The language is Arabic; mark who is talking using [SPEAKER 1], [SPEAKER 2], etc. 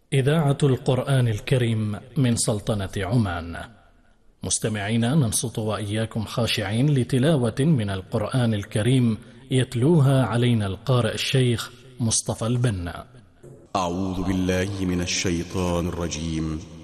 [SPEAKER 1] إذاعة القرآن الكريم من سلطنة عمان. مستمعينا، ننصت وإياكم خاشعين لتلاوة من القرآن الكريم يتلوها علينا القارئ الشيخ مصطفى البنا.
[SPEAKER 2] أعوذ بالله من الشيطان الرجيم.